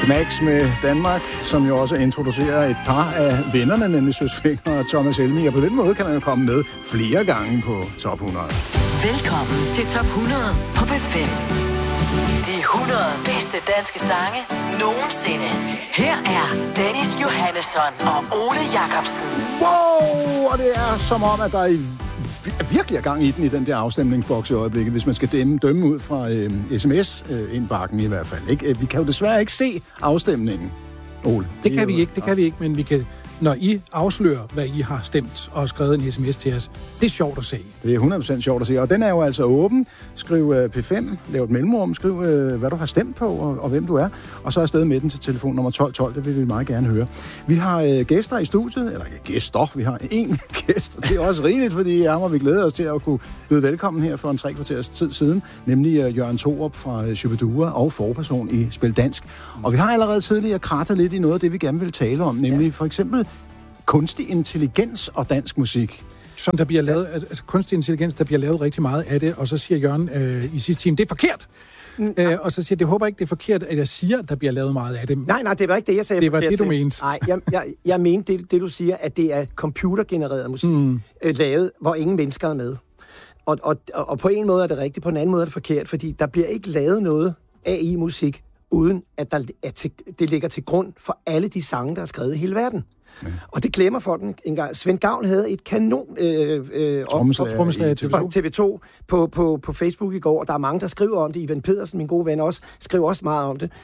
Max med Danmark, som jo også introducerer et par af vennerne, nemlig Søs Fenger og Thomas Helmig. Og på den måde kan man jo komme med flere gange på Top 100. Velkommen til Top 100 på B5. De 100 bedste danske sange nogensinde. Her er Dennis Johannesson og Ole Jacobsen. Wow! Og det er som om, at der er virkelig er gang i den i den der afstemningsboks i øjeblikket, hvis man skal dømme ud fra sms-indbakken i hvert fald. Ikke? Vi kan jo desværre ikke se afstemningen, Ole. Det kan vi ikke, men vi kan, når I afslører, hvad I har stemt og skrevet en sms til os, det er sjovt at se. Det er 100% sjovt at se, og den er jo altså åben. Skriv P5, lav et mellemrum, skriv hvad du har stemt på og hvem du er, og så afsted med den til telefon nummer 1212, det vil vi meget gerne høre. Vi har gæster i studiet, eller gæster, vi har en gæst, og det er også rigeligt, fordi vi glæder os til at kunne byde velkommen her for en 3 kvarters tid siden, nemlig Jørgen Thorup fra Shubidua og forperson i Spil Dansk. Og vi har allerede tidligere krattet lidt i noget af det, vi gerne vil tale om, nemlig for eksempel kunstig intelligens og dansk musik. Som der bliver lavet, altså kunstig intelligens, der bliver lavet rigtig meget af det, og så siger Jørgen i sidste time, det er forkert. Og så siger det håber ikke, det er forkert, at jeg siger, at der bliver lavet meget af det. Nej, det var ikke det, jeg sagde. Det var det, du mente. Nej, jeg mente det, du siger, at det er computergenereret musik, lavet, hvor ingen mennesker er med. Og på en måde er det rigtigt, på en anden måde er det forkert, fordi der bliver ikke lavet noget AI-musik, uden at det ligger til grund for alle de sange, der er skrevet i hele verden. Ja. Og det glemmer folk engang. Svend Gavl havde et kanon trommeslager TV2 på Facebook i går, og der er mange, der skriver om det. Ivan Pedersen, min gode ven, skriver også meget om det.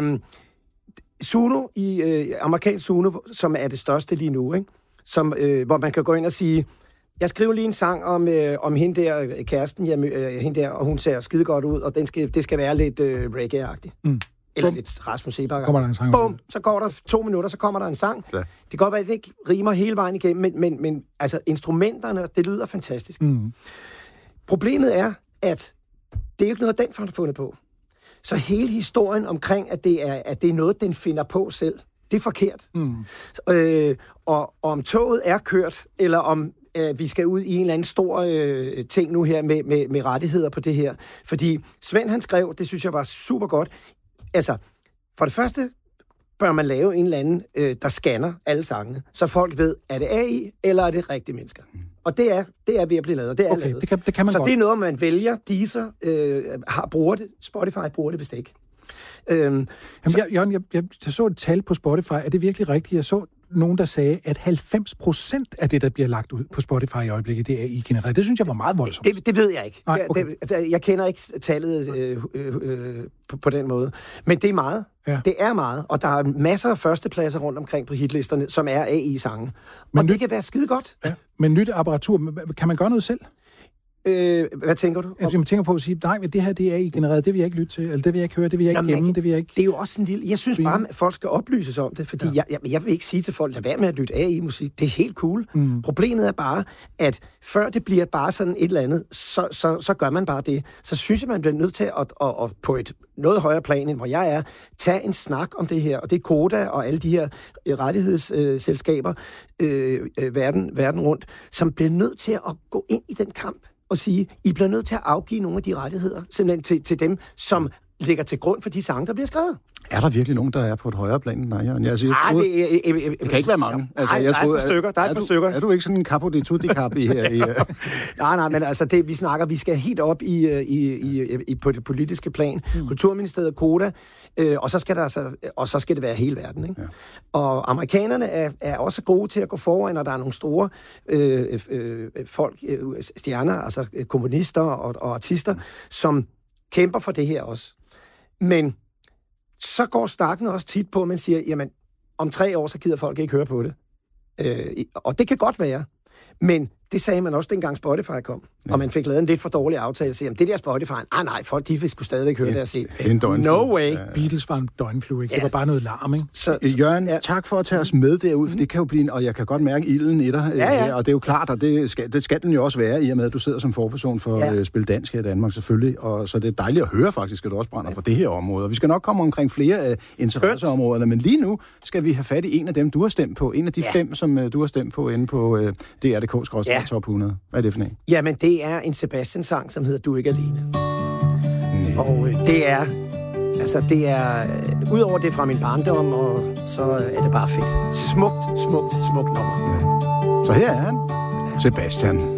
Suno, amerikansk Suno, som er det største lige nu, ikke? Hvor man kan gå ind og sige, jeg skriver lige en sang om hende der, kæresten, hende der, og hun ser skide godt ud, og det skal være lidt reggae-agtigt. Eller lidt Rasmus Seebach. Bum! Så går der 2 minutter, så kommer der en sang. Ja. Det kan godt være, at det ikke rimer hele vejen igennem, men altså instrumenterne, det lyder fantastisk. Problemet er, at det er jo ikke noget, den har fundet på. Så hele historien omkring, at det er noget, den finder på selv, det er forkert. Og om toget er kørt, eller om vi skal ud i en eller anden stor ting nu her med rettigheder på det her. Fordi Svend, han skrev, det synes jeg var super godt. Altså, for det første bør man lave en eller anden, der scanner alle sangene, så folk ved, er det AI, eller er det rigtige mennesker? Og det er ved at blive lavet, og det er lavet. Det kan man så godt. Det er noget, man vælger. Deezer bruger det. Spotify bruger det vist ikke. Jeg så et tal på Spotify. Er det virkelig rigtigt? Jeg så nogen, der sagde, at 90% af det, der bliver lagt ud på Spotify i øjeblikket, det er AI-genereret. Det synes jeg var meget voldsomt. Det ved jeg ikke. Nej, okay. Jeg kender ikke tallet på den måde. Men det er meget. Ja. Det er meget. Og der er masser af førstepladser rundt omkring på hitlisterne, som er AI-sange. Og det kan være skide godt. Ja. Men nyt apparatur, kan man gøre noget selv? Hvad tænker du? Jeg tænker på at sige, nej, men det her, det er AI-genereret, det vil jeg ikke lytte til, eller det vil jeg ikke høre, det vil jeg ikke gemme, det vil jeg ikke... Det er jo også en lille... Jeg synes bare, at folk skal oplyses om det, fordi jeg vil ikke sige til folk, lad være med at lytte AI-musik. Det er helt cool. Problemet er bare, at før det bliver bare sådan et eller andet, så gør man bare det. Så synes jeg, man bliver nødt til at på et noget højere plan, end hvor jeg er, tage en snak om det her, og det er Koda og alle de her rettighedsselskaber verden rundt, som bliver nødt til at gå ind i den kamp og sige, I bliver nødt til at afgive nogle af de rettigheder, simpelthen til dem, som ligger til grund for de sange, der bliver skrevet. Er der virkelig nogen, der er på et højere plan end dig, Jørgen? Det kan ikke være mange. Altså, der er et par stykker. Er du ikke sådan en capo di tutti capi her? Nej, men altså vi skal helt op på det politiske plan. Kulturministeriet, Koda, og så skal det være hele verden. Ikke? Ja. Og amerikanerne er også gode til at gå foran, og der er nogle store folk, stjerner, altså komponister og artister, som kæmper for det her også. Men så går snakken også tit på, at man siger, jamen, om 3 år, så gider folk ikke høre på det. Og det kan godt være. Men det sagde man også, dengang Spotify kom. Ja. Og man fik lavet en lidt for dårlig aftale. Så, jamen, det der Spotify, nej, folk de vil sgu stadigvæk høre det og se. No way. Beatles var en døgnflue, ikke? Ja. Det var bare noget larm, ikke? Så, Jørgen, tak for at tage os med derud, for det kan jo blive, og jeg kan godt mærke ilden i dig. Ja. Og det er jo klart, og det skal den jo også være, i og med, at du sidder som forperson for Spil Dansk her i Danmark, selvfølgelig. Og så det er dejligt at høre faktisk, at du også brænder for det her område. Og vi skal nok komme omkring flere af interesseområderne, men lige nu skal vi have fat i en af dem, du har stemt på. En af de 5, som du har stemt på inde på DR.dk/Top 100. Hvad er det for en? Jamen, det er en Sebastian-sang, som hedder Du er ikke alene. Og det er... Altså, det er... Udover det fra min barndom, og så er det bare fedt. Smukt nummer. Ja. Så her er han. Sebastian.